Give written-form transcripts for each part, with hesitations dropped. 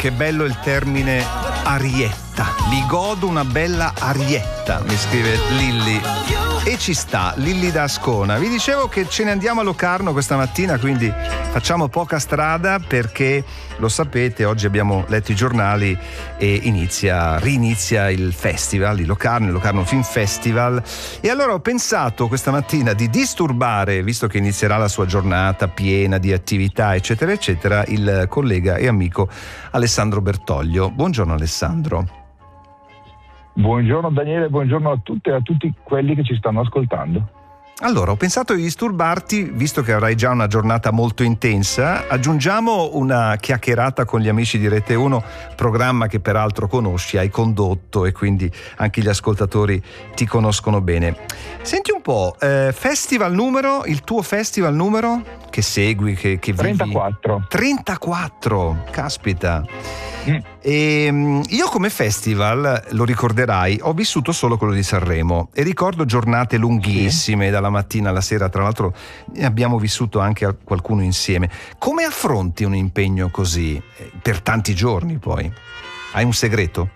che bello il termine arietta. Mi godo una bella arietta, mi scrive Lilli. E ci sta, Lilli da Ascona. Vi dicevo che ce ne andiamo a Locarno questa mattina, quindi facciamo poca strada perché, lo sapete, oggi abbiamo letto i giornali e rinizia il festival di Locarno, il Locarno Film Festival. E allora ho pensato questa mattina di disturbare, visto che inizierà la sua giornata piena di attività, eccetera, eccetera, il collega e amico Alessandro Bertoglio. Buongiorno Alessandro. Buongiorno Daniele, buongiorno a tutte e a tutti quelli che ci stanno ascoltando. Allora, ho pensato di disturbarti, visto che avrai già una giornata molto intensa, aggiungiamo una chiacchierata con gli amici di Rete 1, programma che peraltro conosci, hai condotto e quindi anche gli ascoltatori ti conoscono bene. Senti un po', il tuo festival numero che segui, che vivi? 34. 34, caspita. E io come festival, lo ricorderai, ho vissuto solo quello di Sanremo e ricordo giornate lunghissime, dalla mattina alla sera, tra l'altro ne abbiamo vissuto anche qualcuno insieme. Come affronti un impegno così per tanti giorni poi? Hai un segreto?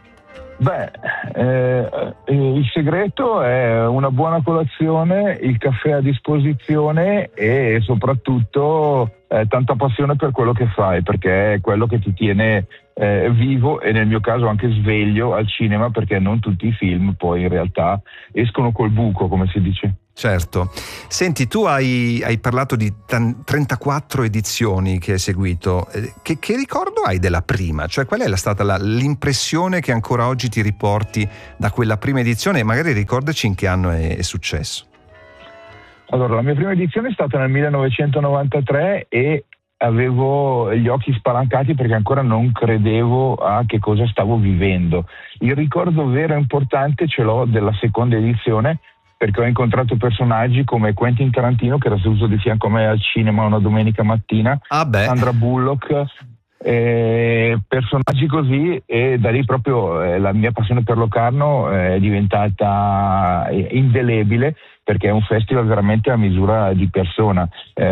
Il segreto è una buona colazione, il caffè a disposizione e soprattutto tanta passione per quello che fai, perché è quello che ti tiene vivo e nel mio caso anche sveglio al cinema, perché non tutti i film poi in realtà escono col buco, come si dice. Certo. Senti, tu hai parlato di 34 edizioni che hai seguito. Che ricordo hai della prima? Cioè, qual è stata l'impressione che ancora oggi ti riporti da quella prima edizione? E magari ricordaci in che anno è successo. Allora, la mia prima edizione è stata nel 1993 e avevo gli occhi spalancati perché ancora non credevo a che cosa stavo vivendo. Il ricordo vero e importante ce l'ho della seconda edizione, perché ho incontrato personaggi come Quentin Tarantino, che era seduto di fianco a me al cinema una domenica mattina, Sandra Bullock, personaggi così, e da lì proprio la mia passione per Locarno è diventata indelebile, perché è un festival veramente a misura di persona.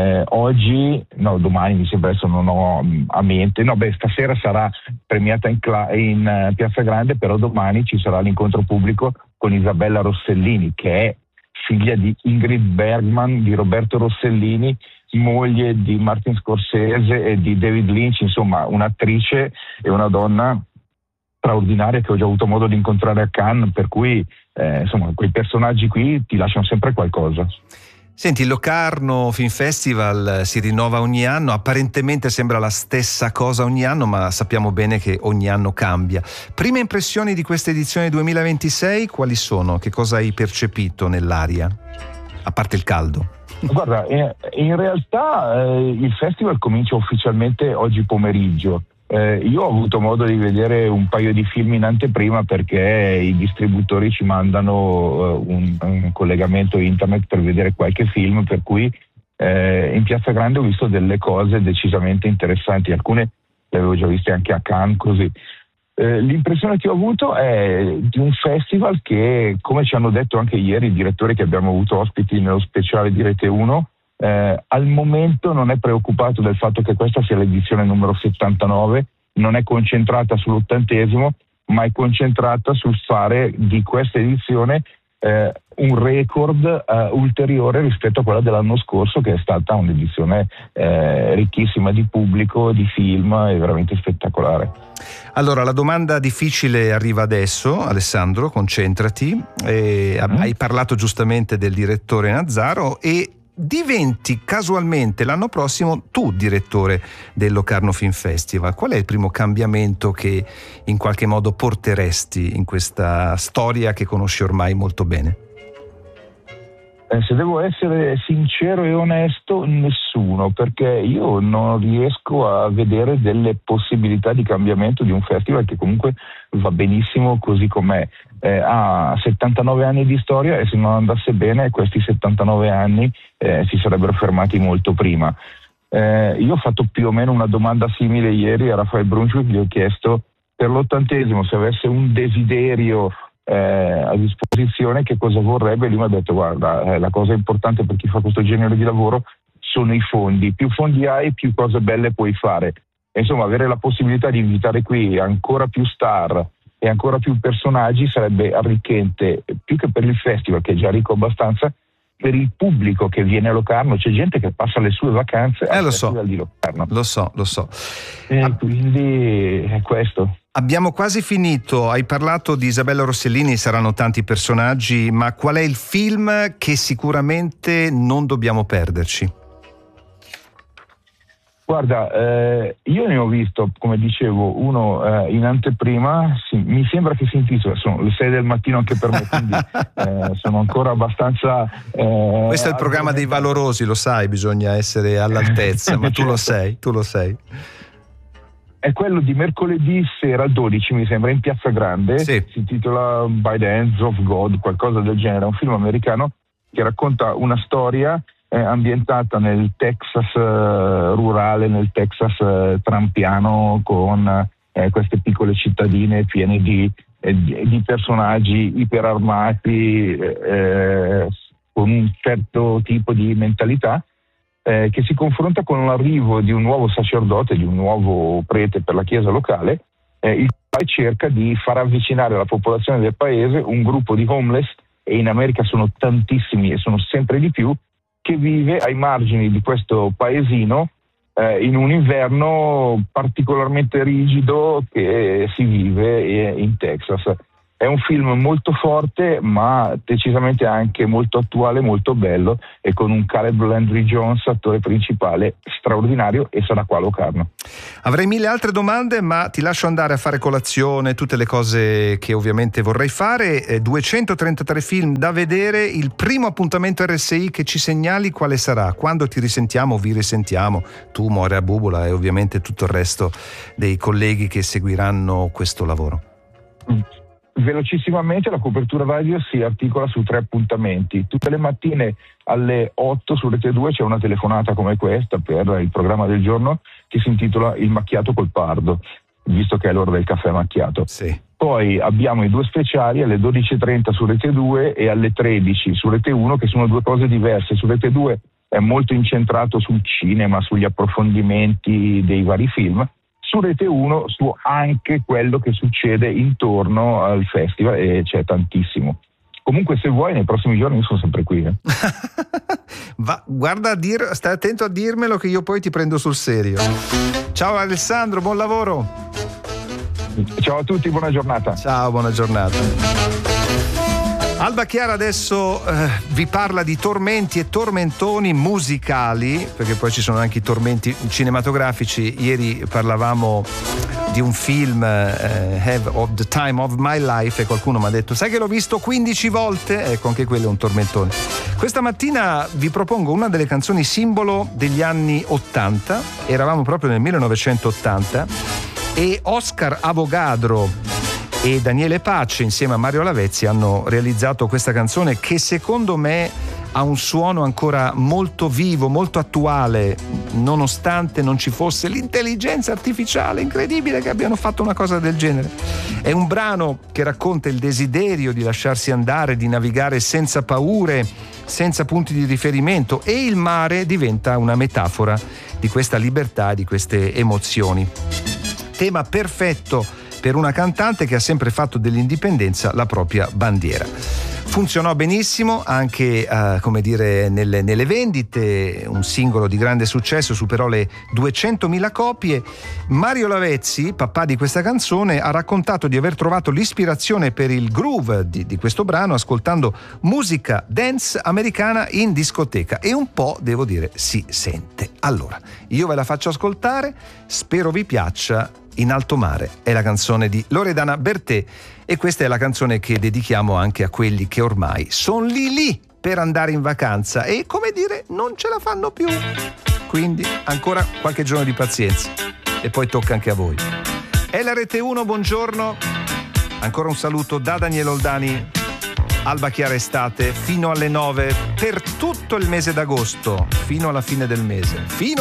Domani mi sembra, adesso non ho a mente, stasera sarà premiata in Piazza Grande, però domani ci sarà l'incontro pubblico con Isabella Rossellini, che è figlia di Ingrid Bergman, di Roberto Rossellini, moglie di Martin Scorsese e di David Lynch, insomma un'attrice e una donna straordinaria che ho già avuto modo di incontrare a Cannes, per cui quei personaggi qui ti lasciano sempre qualcosa. Senti, il Locarno Film Festival si rinnova ogni anno, apparentemente sembra la stessa cosa ogni anno, ma sappiamo bene che ogni anno cambia. Prime impressioni di questa edizione 2026 quali sono? Che cosa hai percepito nell'aria? A parte il caldo. Guarda, in realtà il festival comincia ufficialmente oggi pomeriggio. Io ho avuto modo di vedere un paio di film in anteprima, perché i distributori ci mandano un collegamento internet per vedere qualche film, per cui in Piazza Grande ho visto delle cose decisamente interessanti, alcune le avevo già viste anche a Cannes, così. L'impressione che ho avuto è di un festival che, come ci hanno detto anche ieri i direttori che abbiamo avuto ospiti nello speciale di Rete 1, al momento non è preoccupato del fatto che questa sia l'edizione numero 79, non è concentrata sull'80°, ma è concentrata sul fare di questa edizione un record ulteriore rispetto a quella dell'anno scorso, che è stata un'edizione ricchissima di pubblico, di film, e veramente spettacolare. Allora, la domanda difficile arriva adesso, Alessandro, concentrati. Hai parlato giustamente del direttore Nazzaro e diventi casualmente l'anno prossimo tu direttore del Locarno Film Festival. Qual è il primo cambiamento che in qualche modo porteresti in questa storia che conosci ormai molto bene? Se devo essere sincero e onesto, nessuno, perché io non riesco a vedere delle possibilità di cambiamento di un festival che comunque va benissimo così com'è. Ha 79 anni di storia e se non andasse bene questi 79 anni si sarebbero fermati molto prima. Io ho fatto più o meno una domanda simile ieri a Rafael Brunswick, gli ho chiesto per l'80° se avesse un desiderio a disposizione che cosa vorrebbe. Lui mi ha detto: guarda, la cosa importante per chi fa questo genere di lavoro sono i fondi, più fondi hai più cose belle puoi fare, Insomma, avere la possibilità di invitare qui ancora più star e ancora più personaggi sarebbe arricchente, più che per il festival, che è già ricco abbastanza, per il pubblico che viene a Locarno. C'è gente che passa le sue vacanze al festival di Locarno. Lo so. Quindi è questo. Abbiamo quasi finito. Hai parlato di Isabella Rossellini, saranno tanti personaggi, ma qual è il film che sicuramente non dobbiamo perderci? Guarda, io ne ho visto, come dicevo, uno in anteprima, mi sembra che si intitola, sono le 6 del mattino anche per me, quindi sono ancora abbastanza... Questo è il programma dei valorosi, lo sai, bisogna essere all'altezza, ma tu lo sei. È quello di mercoledì sera 12, mi sembra, in Piazza Grande, sì. Si intitola By the Hands of God, qualcosa del genere, è un film americano che racconta una storia ambientata nel Texas rurale, nel Texas trampiano, con queste piccole cittadine piene di personaggi iperarmati con un certo tipo di mentalità, che si confronta con l'arrivo di un nuovo sacerdote, di un nuovo prete per la chiesa locale, il quale cerca di far avvicinare alla popolazione del paese un gruppo di homeless, e in America sono tantissimi e sono sempre di più, che vive ai margini di questo paesino in un inverno particolarmente rigido che si vive in Texas. È un film molto forte, ma decisamente anche molto attuale, molto bello, e con un Caleb Landry Jones, attore principale, straordinario, e sarà qua a Locarno. Avrei mille altre domande, ma ti lascio andare a fare colazione, tutte le cose che ovviamente vorrei fare. 233 film da vedere, il primo appuntamento RSI che ci segnali quale sarà? Quando ti risentiamo, vi risentiamo, tu, Moira Bubola, e ovviamente tutto il resto dei colleghi che seguiranno questo lavoro? Velocissimamente, la copertura radio si articola su 3 appuntamenti. Tutte le mattine alle 8 su Rete 2 c'è una telefonata come questa per il programma del giorno che si intitola Il macchiato col pardo, visto che è l'ora del caffè macchiato. Sì. Poi abbiamo i 2 speciali alle 12.30 su Rete 2 e alle 13 su Rete 1, che sono 2 cose diverse. Su Rete 2 è molto incentrato sul cinema, sugli approfondimenti dei vari film. Su Rete 1 su anche quello che succede intorno al festival, e c'è tantissimo. Comunque, se vuoi, nei prossimi giorni io sono sempre qui. Guarda, stai attento a dirmelo, che io poi ti prendo sul serio. Ciao Alessandro, buon lavoro. Ciao a tutti, buona giornata. Ciao, buona giornata. Alba Chiara adesso vi parla di tormenti e tormentoni musicali, perché poi ci sono anche i tormenti cinematografici. Ieri parlavamo di un film, Have of the Time of My Life, e qualcuno mi ha detto: sai che l'ho visto 15 volte? Ecco, anche quello è un tormentone. Questa mattina vi propongo una delle canzoni simbolo degli anni 80, eravamo proprio nel 1980, e Oscar Avogadro e Daniele Pace insieme a Mario Lavezzi hanno realizzato questa canzone, che secondo me ha un suono ancora molto vivo, molto attuale, nonostante non ci fosse l'intelligenza artificiale. Incredibile che abbiano fatto una cosa del genere. È un brano che racconta il desiderio di lasciarsi andare, di navigare senza paure, senza punti di riferimento, e il mare diventa una metafora di questa libertà, di queste emozioni. Tema perfetto per una cantante che ha sempre fatto dell'indipendenza la propria bandiera. Funzionò benissimo anche nelle vendite, un singolo di grande successo, superò le 200.000 copie. Mario Lavezzi, papà di questa canzone, ha raccontato di aver trovato l'ispirazione per il groove di questo brano ascoltando musica dance americana in discoteca, e un po', devo dire, si sente. Allora, io ve la faccio ascoltare, spero vi piaccia. In alto mare è la canzone di Loredana Bertè, e questa è la canzone che dedichiamo anche a quelli che ormai sono lì per andare in vacanza e, come dire, non ce la fanno più. Quindi ancora qualche giorno di pazienza e poi tocca anche a voi. È la Rete 1, buongiorno. Ancora un saluto da Daniele Oldani. Alba Chiara Estate fino alle 9 per tutto il mese d'agosto, fino alla fine del mese.